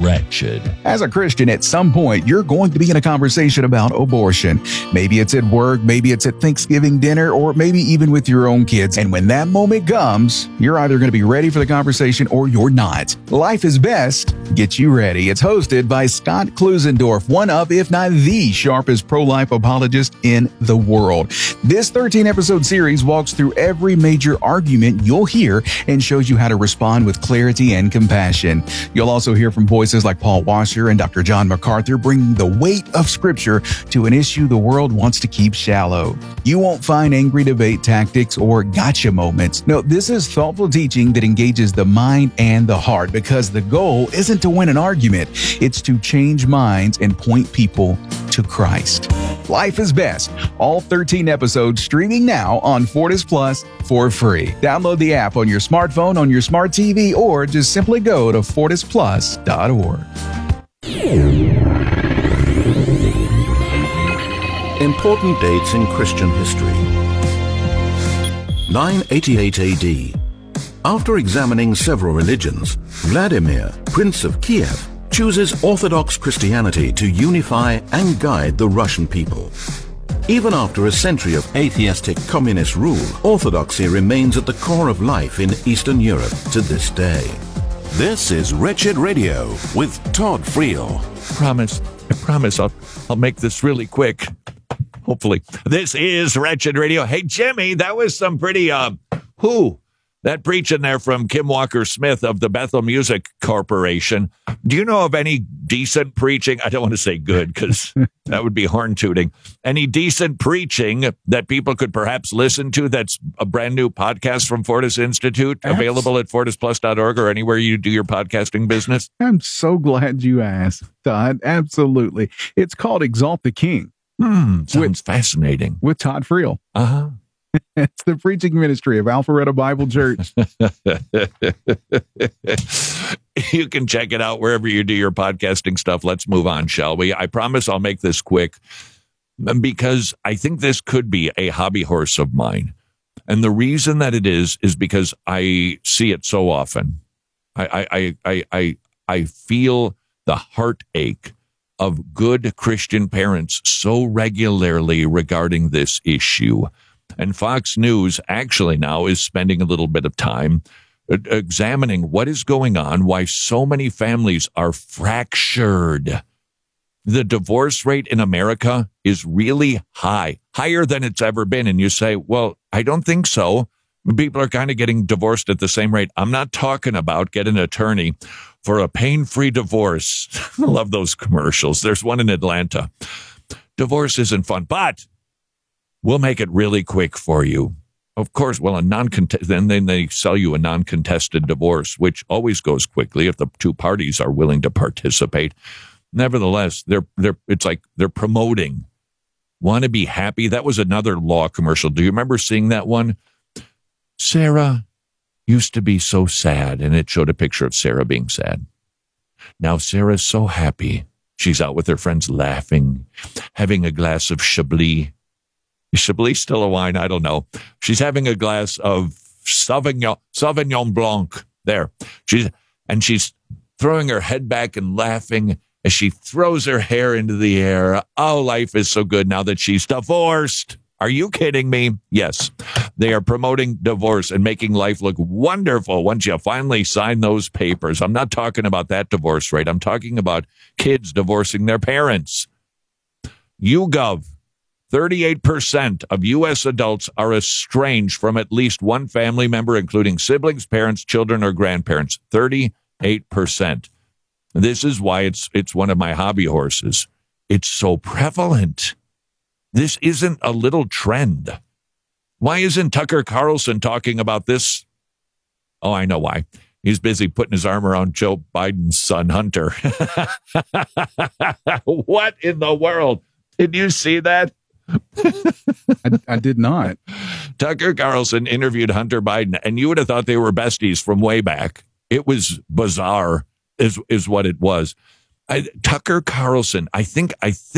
wretched. As a Christian, at some point, you're going to be in a conversation about abortion. Maybe it's at work, maybe it's at Thanksgiving dinner, or maybe even with your own kids. And when that moment comes, you're either going to be ready for the conversation or you're not. Life is Best gets you ready. It's hosted by Scott Klusendorf, one of, if not the sharpest pro-life apologist in the world. This 13-episode series walks through every major argument you'll hear and shows you how to respond with clarity and compassion. You'll also hear from voices like Paul Washer and Dr. John MacArthur, bringing the weight of Scripture to an issue the world wants to keep shallow. You won't find angry debate tactics or gotcha moments. No, this is thoughtful teaching that engages the mind and the heart, because the goal isn't to win an argument, it's to change minds and point people to Christ. Life is Best, all 13 episodes streaming now on Fortis Plus for free. Download the app on your smartphone, on your smart TV, or just simply go to fortisplus.org. Important dates in Christian history. 988 AD. After examining several religions, Vladimir, Prince of Kiev, chooses Orthodox Christianity to unify and guide the Russian people. Even after a century of atheistic communist rule, Orthodoxy remains at the core of life in Eastern Europe to this day. This is Wretched Radio with Todd Friel. I promise I'll make this really quick. Hopefully. This is Wretched Radio. Hey, Jimmy, that was some pretty, that preaching there from Kim Walker-Smith of the Bethel Music Corporation. Do you know of any decent preaching? I don't want to say good, because that would be horn tooting. Any decent preaching that people could perhaps listen to that's a brand new podcast from Fortis Institute, available at fortisplus.org or anywhere you do your podcasting business? I'm so glad you asked, Todd. Absolutely. It's called Exalt the King. Sounds fascinating. With Todd Friel. Uh-huh. It's the preaching ministry of Alpharetta Bible Church. You can check it out wherever you do your podcasting stuff. Let's move on, shall we? I promise I'll make this quick, because I think this could be a hobby horse of mine. And the reason that it is because I see it so often. I feel the heartache of good Christian parents so regularly regarding this issue. And Fox News actually now is spending a little bit of time examining what is going on, why so many families are fractured. The divorce rate in America is really high, higher than it's ever been. And you say, well, I don't think so. People are kind of getting divorced at the same rate. I'm not talking about get an attorney for a pain-free divorce. I love those commercials. There's one in Atlanta. Divorce isn't fun, but we'll make it really quick for you. Of course, well, then they sell you a non-contested divorce, which always goes quickly if the two parties are willing to participate. Nevertheless, it's like they're promoting. Want to be happy? That was another law commercial. Do you remember seeing that one? Sarah used to be so sad, and it showed a picture of Sarah being sad. Now Sarah's so happy. She's out with her friends laughing, having a glass of Chablis. Is Chablis still a wine? I don't know. She's having a glass of Sauvignon Blanc. There. She's throwing her head back and laughing as she throws her hair into the air. Oh, life is so good now that she's divorced. Are you kidding me? Yes. They are promoting divorce and making life look wonderful once you finally sign those papers. I'm not talking about that divorce rate. I'm talking about kids divorcing their parents. YouGov, 38% of U.S. adults are estranged from at least one family member, including siblings, parents, children, or grandparents. 38%. This is why it's one of my hobby horses. It's so prevalent. This isn't a little trend. Why isn't Tucker Carlson talking about this? Oh, I know why. He's busy putting his arm around Joe Biden's son, Hunter. What in the world? Did you see that? I did not. Tucker Carlson interviewed Hunter Biden, and you would have thought they were besties from way back. It was bizarre, is what it was. Tucker Carlson, I think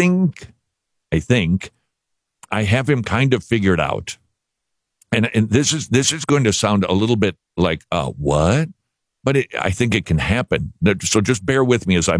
I have him kind of figured out. And this is going to sound a little bit like, what? But I think it can happen. So just bear with me as I